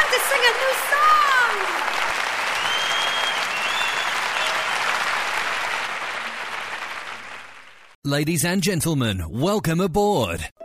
have to sing a new song. Ladies and gentlemen, welcome aboard.